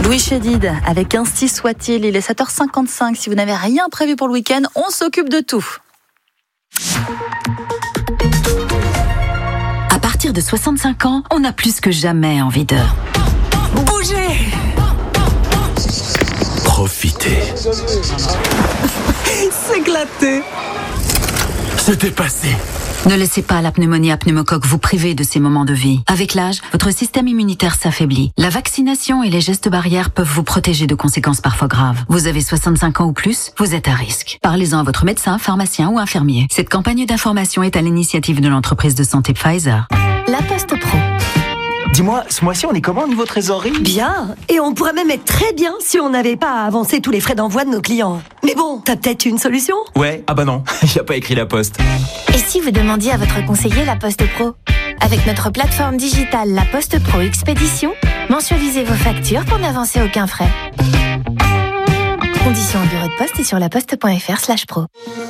Louis Chédid avec Ainsi soit-il. Il est 7h55. Si vous n'avez rien prévu pour le week-end, on s'occupe de tout. À partir de 65 ans, on a plus que jamais envie de bouger. Profitez. S'éclater. Se dépasser. Ne laissez pas la pneumonie à pneumocoque vous priver de ces moments de vie. Avec l'âge, votre système immunitaire s'affaiblit. La vaccination et les gestes barrières peuvent vous protéger de conséquences parfois graves. Vous avez 65 ans ou plus, vous êtes à risque. Parlez-en à votre médecin, pharmacien ou infirmier. Cette campagne d'information est à l'initiative de l'entreprise de santé Pfizer. La Poste Pro. Dis-moi, ce mois-ci, on est comment au niveau trésorerie ? Bien. Et on pourrait même être très bien si on n'avait pas à avancer tous les frais d'envoi de nos clients. Mais bon, t'as peut-être une solution ? Ouais, ah bah non, y a pas écrit la Poste. Et si vous demandiez à votre conseiller La Poste Pro ? Avec notre plateforme digitale La Poste Pro Expédition, mensualisez vos factures pour n'avancer aucun frais. Conditions en bureau de poste et sur laposte.fr/pro.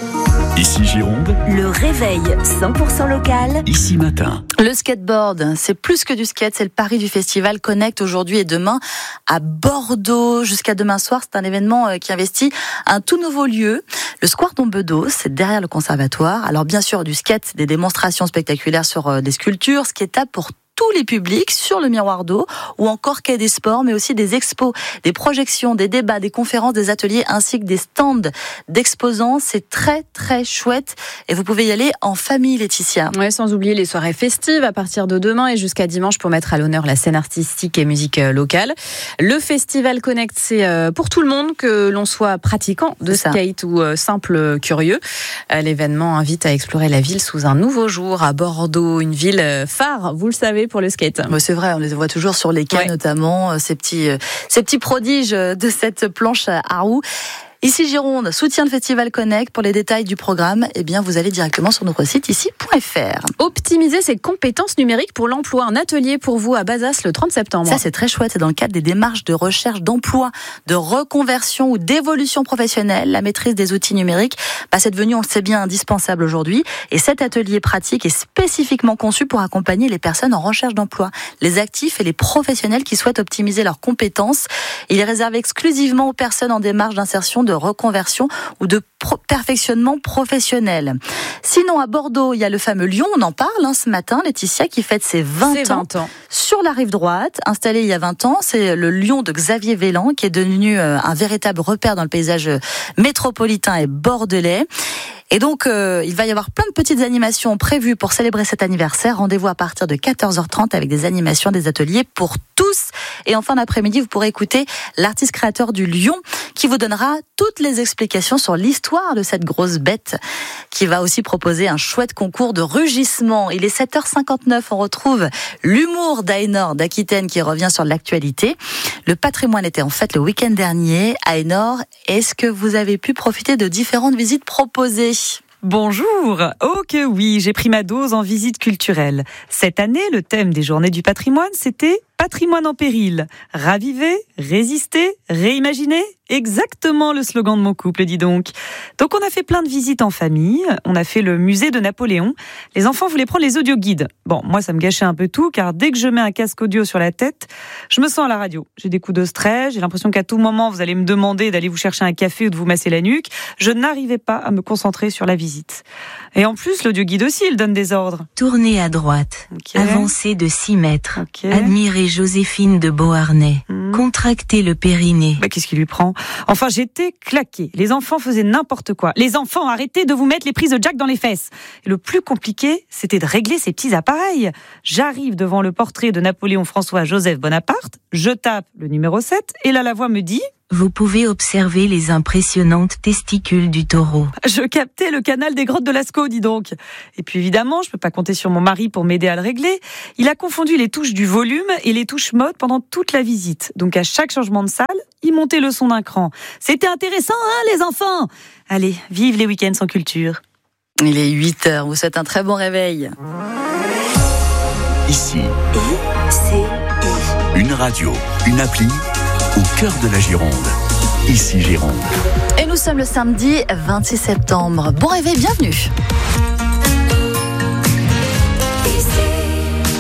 Ici Gironde. Le réveil 100% local. Ici Matin. Le skateboard, c'est plus que du skate, c'est le pari du festival Connect aujourd'hui et demain à Bordeaux. Jusqu'à demain soir, c'est un événement qui investit un tout nouveau lieu. Le Square Dombedos, c'est derrière le conservatoire. Alors bien sûr, du skate, des démonstrations spectaculaires sur des sculptures, skateable pour tous les publics sur le miroir d'eau ou encore quai des sports, mais aussi des expos, des projections, des débats, des conférences, des ateliers ainsi que des stands d'exposants. C'est très très chouette et vous pouvez y aller en famille, Laetitia. Ouais, sans oublier les soirées festives à partir de demain et jusqu'à dimanche pour mettre à l'honneur la scène artistique et musique locale. Le Festival Connect, c'est pour tout le monde, que l'on soit pratiquant de skate ou simple curieux. L'événement invite à explorer la ville sous un nouveau jour à Bordeaux, une ville phare, vous le savez, pour le skate. Bon, c'est vrai, on les voit toujours sur les quais, notamment ces petits prodiges de cette planche à roues. Ici Gironde soutient le Festival Connect. Pour les détails du programme, vous allez directement sur notre site ici.fr. Optimiser ses compétences numériques pour l'emploi. Un atelier pour vous à Bazas le 30 septembre. Ça, c'est très chouette. C'est dans le cadre des démarches de recherche d'emploi, de reconversion ou d'évolution professionnelle. La maîtrise des outils numériques, c'est devenu, on le sait bien, indispensable aujourd'hui. Et cet atelier pratique est spécifiquement conçu pour accompagner les personnes en recherche d'emploi, les actifs et les professionnels qui souhaitent optimiser leurs compétences. Il est réservé exclusivement aux personnes en démarche d'insertion, de reconversion ou de perfectionnement professionnel. Sinon, à Bordeaux, il y a le fameux Lion, on en parle ce matin, Laetitia, qui fête ses 20 ans. Sur la rive droite, installé il y a 20 ans, c'est le Lion de Xavier Vélan, qui est devenu un véritable repère dans le paysage métropolitain et bordelais. Et donc, il va y avoir plein de petites animations prévues pour célébrer cet anniversaire. Rendez-vous à partir de 14h30 avec des animations, des ateliers pour tous. Et en fin d'après-midi, vous pourrez écouter l'artiste créateur du Lion qui vous donnera toutes les explications sur l'histoire de cette grosse bête, qui va aussi proposer un chouette concours de rugissement. Il est 7h59, on retrouve l'humour d'Aénor d'Aquitaine qui revient sur l'actualité. Le patrimoine était en fête le week-end dernier. Aénor, est-ce que vous avez pu profiter de différentes visites proposées ? Bonjour. Oh que oui, j'ai pris ma dose en visite culturelle. Cette année, le thème des Journées du patrimoine, c'était Patrimoine en péril. Raviver, résister, réimaginer. Exactement le slogan de mon couple, dis donc. Donc on a fait plein de visites en famille. On a fait le musée de Napoléon. Les enfants voulaient prendre les audioguides. Bon, moi ça me gâchait un peu tout, car dès que je mets un casque audio sur la tête, je me sens à la radio. J'ai des coups de stress, j'ai l'impression qu'à tout moment vous allez me demander d'aller vous chercher un café ou de vous masser la nuque. Je n'arrivais pas à me concentrer sur la visite. Et en plus, l'audioguide aussi, il donne des ordres. Tournez à droite, avancez de 6 mètres, admirez Joséphine de Beauharnais, contractez le périnée. Qu'est-ce qui lui prend ? Enfin, j'étais claquée. Les enfants faisaient n'importe quoi. Les enfants, arrêtez de vous mettre les prises de jack dans les fesses. Et le plus compliqué, c'était de régler ces petits appareils. J'arrive devant le portrait de Napoléon François-Joseph Bonaparte, je tape le numéro 7, et là la voix me dit... Vous pouvez observer les impressionnantes testicules du taureau. Je captais le canal des grottes de Lascaux, dis donc. Et puis évidemment, je peux pas compter sur mon mari pour m'aider à le régler. Il a confondu les touches du volume et les touches mode pendant toute la visite. Donc à chaque changement de salle, il montait le son d'un cran. C'était intéressant, les enfants ? Allez, vive les week-ends sans culture. Il est 8h, vous souhaite un très bon réveil. Ici. Une radio, une appli au cœur de la Gironde. Ici Gironde. Et nous sommes le samedi 26 septembre. Bon réveil, bienvenue. Ici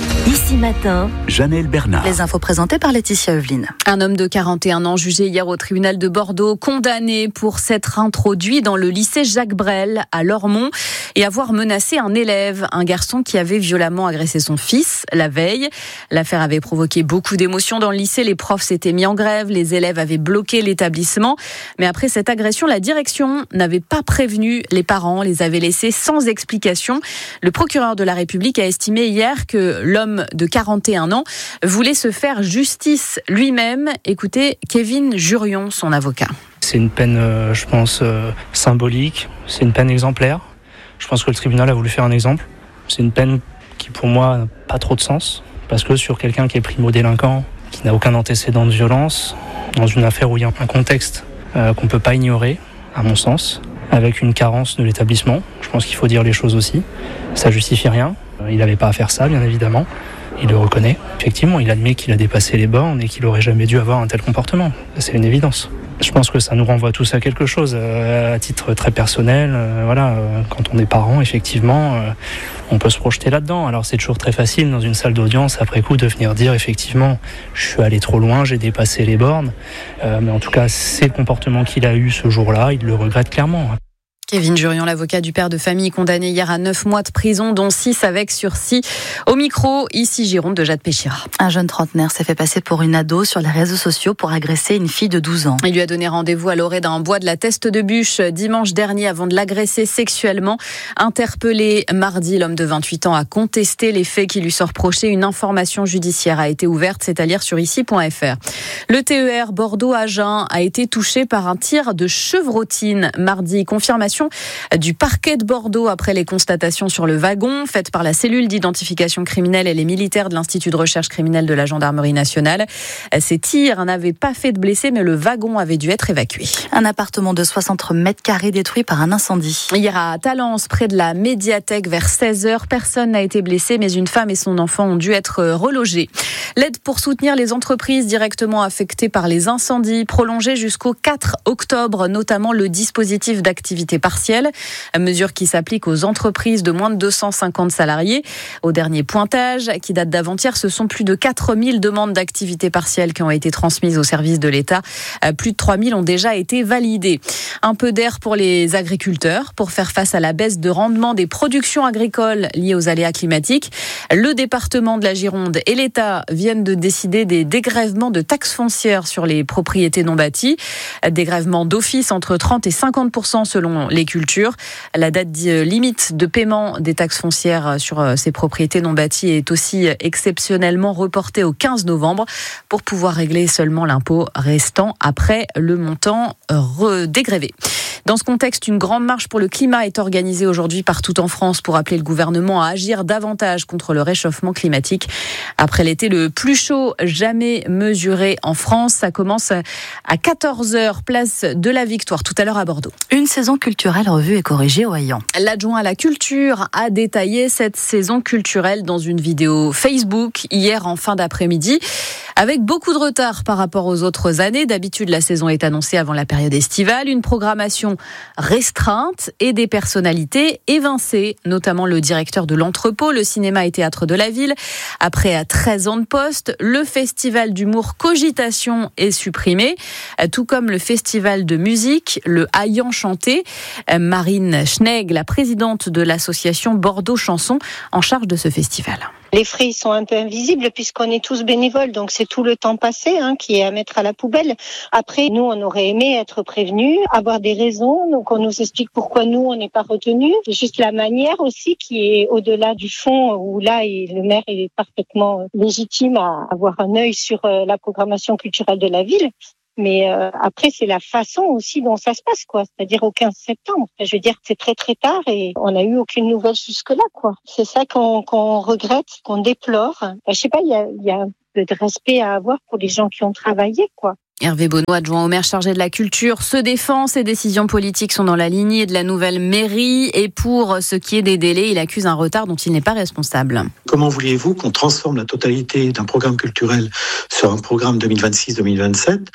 RMC Matin. Janelle Bernard. Les infos présentées par Laetitia Eveline. Un homme de 41 ans jugé hier au tribunal de Bordeaux, condamné pour s'être introduit dans le lycée Jacques Brel à Lormont et avoir menacé un élève, un garçon qui avait violemment agressé son fils la veille. L'affaire avait provoqué beaucoup d'émotions dans le lycée. Les profs s'étaient mis en grève, les élèves avaient bloqué l'établissement. Mais après cette agression, la direction n'avait pas prévenu les parents, les avait laissés sans explication. Le procureur de la République a estimé hier que l'homme de 41 ans voulait se faire justice lui-même. Écoutez Kevin Jurion, son avocat. C'est une peine, je pense, symbolique. C'est une peine exemplaire. Je pense que le tribunal a voulu faire un exemple. C'est une peine qui, pour moi, n'a pas trop de sens. Parce que sur quelqu'un qui est primo-délinquant, qui n'a aucun antécédent de violence, dans une affaire où il y a un contexte qu'on ne peut pas ignorer, à mon sens, avec une carence de l'établissement, je pense qu'il faut dire les choses aussi. Ça justifie rien. Il n'avait pas à faire ça, bien évidemment. Il le reconnaît. Effectivement, il admet qu'il a dépassé les bornes et qu'il n'aurait jamais dû avoir un tel comportement. C'est une évidence. Je pense que ça nous renvoie tous à quelque chose, à titre très personnel. Quand on est parent, effectivement, on peut se projeter là-dedans. Alors c'est toujours très facile dans une salle d'audience, après coup, de venir dire effectivement, je suis allé trop loin, j'ai dépassé les bornes. Mais en tout cas, c'est le comportement qu'il a eu ce jour-là, il le regrette clairement. Kevin Jurion, l'avocat du père de famille, condamné hier à 9 mois de prison, dont 6 avec sursis. Au micro, ici Gironde de Jade Péchira. Un jeune trentenaire s'est fait passer pour une ado sur les réseaux sociaux pour agresser une fille de 12 ans. Il lui a donné rendez-vous à l'orée d'un bois de la Teste de Bûche dimanche dernier avant de l'agresser sexuellement. Interpellé mardi, l'homme de 28 ans a contesté les faits qui lui sont reprochés. Une information judiciaire a été ouverte, c'est à lire sur ici.fr. Le TER Bordeaux-Agen a été touché par un tir de chevrotine mardi. Confirmation du parquet de Bordeaux après les constatations sur le wagon faites par la cellule d'identification criminelle et les militaires de l'Institut de recherche criminelle de la Gendarmerie nationale. Ces tirs n'avaient pas fait de blessés, mais le wagon avait dû être évacué. Un appartement de 60 mètres carrés détruit par un incendie. Hier à Talence, près de la médiathèque, vers 16h, personne n'a été blessé, mais une femme et son enfant ont dû être relogés. L'aide pour soutenir les entreprises directement affectées par les incendies, prolongée jusqu'au 4 octobre, notamment le dispositif d'activité partielle, mesure qui s'applique aux entreprises de moins de 250 salariés. Au dernier pointage, qui date d'avant-hier, ce sont plus de 4000 demandes d'activité partielle qui ont été transmises au service de l'État. Plus de 3000 ont déjà été validées. Un peu d'air pour les agriculteurs pour faire face à la baisse de rendement des productions agricoles liées aux aléas climatiques. Le département de la Gironde et l'État viennent de décider des dégrèvements de taxes foncières sur les propriétés non bâties. Dégrèvements d'office entre 30 et 50% selon les cultures. La date limite de paiement des taxes foncières sur ces propriétés non bâties est aussi exceptionnellement reportée au 15 novembre pour pouvoir régler seulement l'impôt restant après le montant dégrévé. Dans ce contexte, une grande marche pour le climat est organisée aujourd'hui partout en France pour appeler le gouvernement à agir davantage contre le réchauffement climatique. Après l'été le plus chaud jamais mesuré en France, ça commence à 14h, place de la Victoire, tout à l'heure à Bordeaux. Une saison culturelle revue et corrigée au Haillan. L'adjoint à la culture a détaillé cette saison culturelle dans une vidéo Facebook hier en fin d'après-midi. Avec beaucoup de retard par rapport aux autres années. D'habitude, la saison est annoncée avant la période estivale. Une programmation restreinte et des personnalités évincées, notamment le directeur de l'entrepôt, le cinéma et théâtre de la ville. Après 13 ans de poste, le festival d'humour Cogitation est supprimé, tout comme le festival de musique, le Haillan Chanté. Marine Schnegg, la présidente de l'association Bordeaux Chanson, en charge de ce festival. Les frais sont un peu invisibles puisqu'on est tous bénévoles, donc c'est tout le temps passé qui est à mettre à la poubelle. Après, nous, on aurait aimé être prévenus, avoir des raisons, donc on nous explique pourquoi nous, on n'est pas retenus. C'est juste la manière aussi qui est au-delà du fond, où là, le maire est parfaitement légitime à avoir un œil sur la programmation culturelle de la ville. Mais après, c'est la façon aussi dont ça se passe, quoi. C'est-à-dire au 15 septembre. Je veux dire, c'est très très tard et on n'a eu aucune nouvelle jusque-là, quoi. C'est ça qu'on regrette, qu'on déplore. Je sais pas, il y a un peu de respect à avoir pour les gens qui ont travaillé, quoi. Hervé Bonneau, adjoint au maire chargé de la culture, se défend. Ses décisions politiques sont dans la lignée de la nouvelle mairie. Et pour ce qui est des délais, il accuse un retard dont il n'est pas responsable. Comment vouliez-vous qu'on transforme la totalité d'un programme culturel sur un programme 2026-2027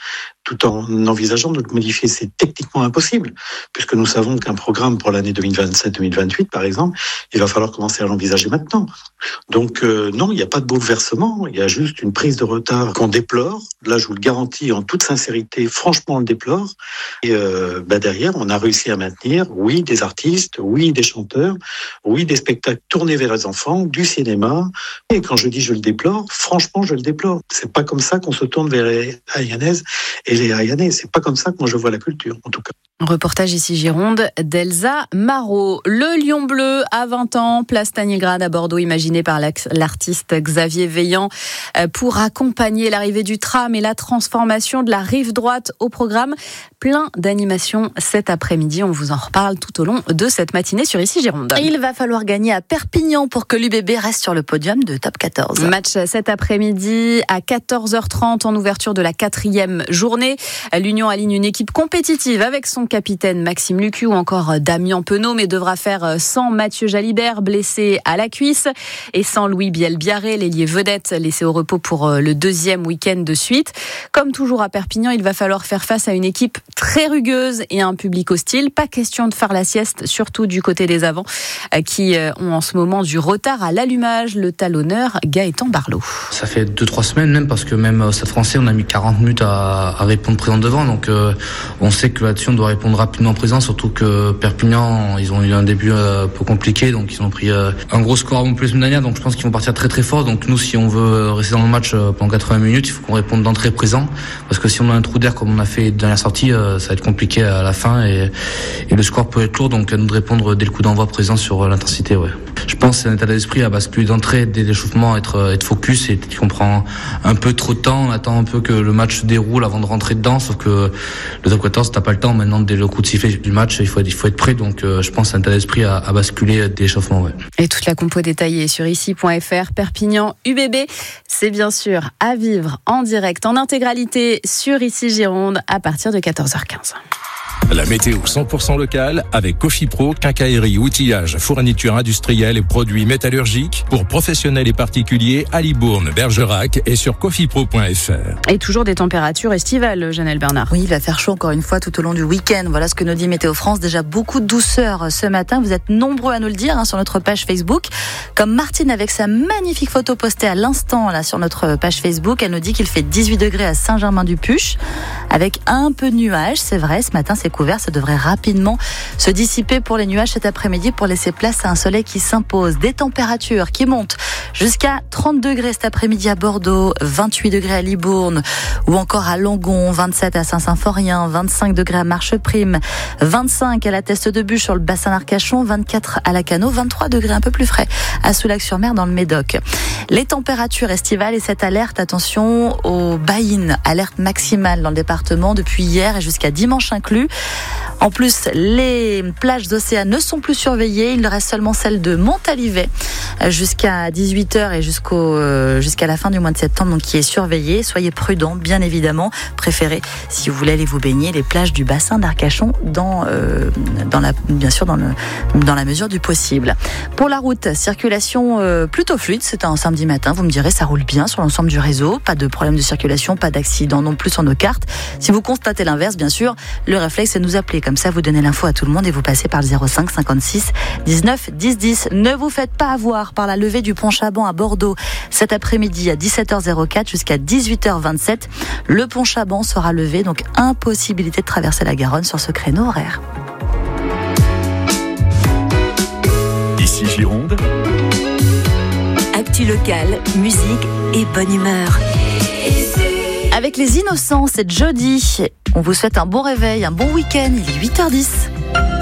tout en envisageant de le modifier. C'est techniquement impossible, puisque nous savons qu'un programme pour l'année 2027-2028, par exemple, il va falloir commencer à l'envisager maintenant. Donc non, il n'y a pas de bouleversement, il y a juste une prise de retard qu'on déplore. Là, je vous le garantis en toute sincérité, franchement, on le déplore. Et derrière, on a réussi à maintenir, oui, des artistes, oui, des chanteurs, oui, des spectacles tournés vers les enfants, du cinéma. Et quand je dis je le déplore, franchement, je le déplore. C'est pas comme ça qu'on se tourne vers les Hayanaises et les Hayanais. C'est pas comme ça que moi je vois la culture, en tout cas. Reportage ici Gironde d'Elsa Marot. Le Lion Bleu à 20 ans, place Stalingrad à Bordeaux, imaginé par l'artiste Xavier Veillant pour accompagner l'arrivée du tram et la transformation de la rive droite au programme. Plein d'animations cet après-midi. On vous en reparle tout au long de cette matinée sur ici Gironde. Il va falloir gagner à Perpignan pour que l'UBB reste sur le podium de Top 14. Match cet après-midi à 14h30 en ouverture de la 4e journée. L'Union aligne une équipe compétitive avec son capitaine Maxime Lucu ou encore Damien Penaud, mais devra faire sans Mathieu Jalibert, blessé à la cuisse, et sans Louis Biel-Biarré, l'ailier vedette laissé au repos pour le 2e week-end de suite. Comme toujours à Perpignan, il va falloir faire face à une équipe très rugueuse et à un public hostile. Pas question de faire la sieste, surtout du côté des avants, qui ont en ce moment du retard à l'allumage. Le talonneur Gaëtan Barlot. Ça fait 2-3 semaines même, parce que même Stade Français, on a mis 40 minutes à répondre présent devant, donc on sait que là-dessus on doit répondre rapidement présent, surtout que Perpignan, ils ont eu un début un peu compliqué, donc ils ont pris un gros score en plus la semaine dernière, donc je pense qu'ils vont partir très très fort. Donc nous, si on veut rester dans le match pendant 80 minutes, il faut qu'on réponde d'entrée présent, parce que si on a un trou d'air comme on a fait dans la sortie, ça va être compliqué à la fin, et le score peut être lourd, donc à nous de répondre dès le coup d'envoi présent sur l'intensité. Ouais. Je pense que c'est un état d'esprit à basculer d'entrée dès l'échauffement, être focus, et qu'on prend un peu trop de temps, on attend un peu que le match se déroule avant de rentrer dedans, sauf que le top 14, t'as pas le temps maintenant dès le coup de sifflet du match, il faut être prêt, donc je pense que c'est un état d'esprit à basculer dès l'échauffement. Ouais. Et toute la compo détaillée sur ici.fr. Perpignan UBB, c'est bien sûr à vivre en direct, en intégralité sur ici Gironde à partir de 14h15. La météo 100% locale avec Cofipro, quincaillerie, outillage, fourniture industrielle et produits métallurgiques pour professionnels et particuliers à Libourne, Bergerac et sur cofipro.fr. Et toujours des températures estivales, Janelle Bernard. Oui, il va faire chaud encore une fois tout au long du week-end. Voilà ce que nous dit Météo France. Déjà beaucoup de douceur ce matin. Vous êtes nombreux à nous le dire sur notre page Facebook. Comme Martine avec sa magnifique photo postée à l'instant là sur notre page Facebook. Elle nous dit qu'il fait 18 degrés à Saint-Germain-du-Puch avec un peu de nuages. C'est vrai, ce matin c'est couvert. Ça devrait rapidement se dissiper pour les nuages cet après-midi pour laisser place à un soleil qui s'impose. Des températures qui montent jusqu'à 30 degrés cet après-midi à Bordeaux, 28 degrés à Libourne ou encore à Langon, 27 à Saint-Symphorien, 25 degrés à Marcheprime, 25 à la Teste de Buch sur le bassin d'Arcachon, 24 à Lacanau, 23 degrés un peu plus frais à Soulac-sur-Mer dans le Médoc. Les températures estivales et cette alerte, attention aux baïnes, alerte maximale dans le département depuis hier et jusqu'à dimanche inclus. En plus, les plages d'Océan ne sont plus surveillées. Il reste seulement celle de Montalivet jusqu'à 18h et jusqu'à la fin du mois de septembre, donc qui est surveillée. Soyez prudents, bien évidemment. Préférez, si vous voulez aller vous baigner, les plages du bassin d'Arcachon dans la mesure du possible. Pour la route, circulation plutôt fluide. C'est un samedi matin. Vous me direz, ça roule bien sur l'ensemble du réseau. Pas de problème de circulation, pas d'accident non plus sur nos cartes. Si vous constatez l'inverse, bien sûr, le réflexe, c'est de nous appeler. Comme ça, vous donnez l'info à tout le monde et vous passez par le 05 56 19 10 10. Ne vous faites pas avoir par la levée du pont Chaban à Bordeaux cet après-midi à 17h04 jusqu'à 18h27. Le pont Chaban sera levé, donc impossibilité de traverser la Garonne sur ce créneau horaire. Ici Gironde. Actu locale, musique et bonne humeur. Avec les Innocents, c'est jeudi. On vous souhaite un bon réveil, un bon week-end. Il est 8h10.